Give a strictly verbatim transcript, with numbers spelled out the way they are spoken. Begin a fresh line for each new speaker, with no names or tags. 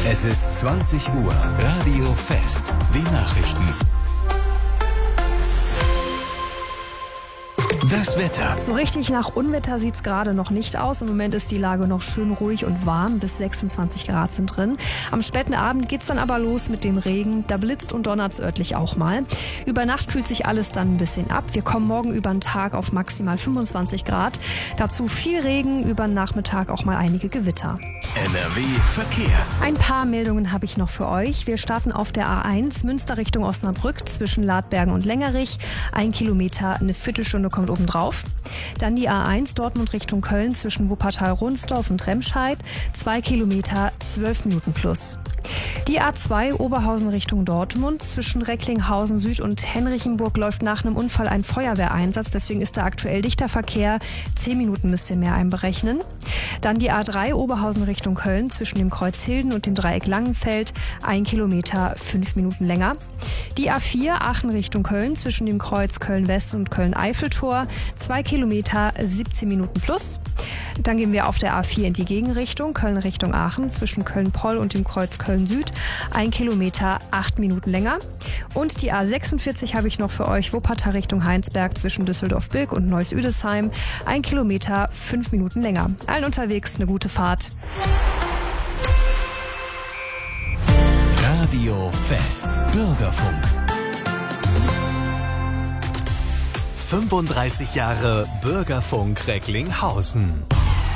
Es ist zwanzig Uhr. Radio Fest. Die Nachrichten. Das Wetter.
So richtig nach Unwetter sieht es gerade noch nicht aus. Im Moment ist die Lage noch schön ruhig und warm. Bis sechsundzwanzig Grad sind drin. Am späten Abend geht's dann aber los mit dem Regen. Da blitzt und donnert's örtlich auch mal. Über Nacht kühlt sich alles dann ein bisschen ab. Wir kommen morgen über den Tag auf maximal fünfundzwanzig Grad. Dazu viel Regen, über den Nachmittag auch mal einige Gewitter.
N R W Verkehr.
Ein paar Meldungen habe ich noch für euch. Wir starten auf der A eins Münster Richtung Osnabrück zwischen Ladbergen und Längerich. Ein Kilometer, eine Viertelstunde kommt obendrauf. Dann die A eins Dortmund Richtung Köln zwischen Wuppertal-Ronsdorf und Remscheid. Zwei Kilometer, zwölf Minuten plus. Die A zwei Oberhausen Richtung Dortmund zwischen Recklinghausen Süd und Henrichenburg läuft nach einem Unfall ein Feuerwehreinsatz. Deswegen ist da aktuell dichter Verkehr. Zehn Minuten müsst ihr mehr einberechnen. Dann die A drei Oberhausen Richtung Köln zwischen dem Kreuz Hilden und dem Dreieck Langenfeld. Ein Kilometer, fünf Minuten länger. Die A vier Aachen Richtung Köln zwischen dem Kreuz Köln-West und Köln-Eiffeltor. Zwei Kilometer, siebzehn Minuten plus. Dann gehen wir auf der A vier in die Gegenrichtung, Köln Richtung Aachen, zwischen Köln-Poll und dem Kreuz Köln-Süd. Ein Kilometer, acht Minuten länger. Und die A sechsundvierzig habe ich noch für euch, Wuppertal Richtung Heinsberg, zwischen Düsseldorf-Bilk und Neuss-Üdesheim. Ein Kilometer, fünf Minuten länger. Allen unterwegs eine gute Fahrt.
Radio Fest. Bürgerfunk. fünfunddreißig Jahre Bürgerfunk Recklinghausen.